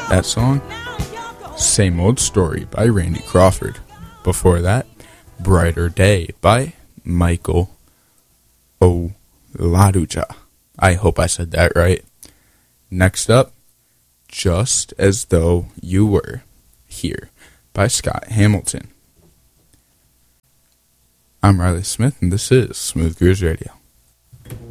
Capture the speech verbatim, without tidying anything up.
That song? Same Old Story by Randy Crawford. Before that, Brighter Day by Michael Oladuja. I hope I said that right. Next up, Just As Though You Were Here by Scott Hamilton. I'm Riley Smith, and this is Smooth Grooves Radio.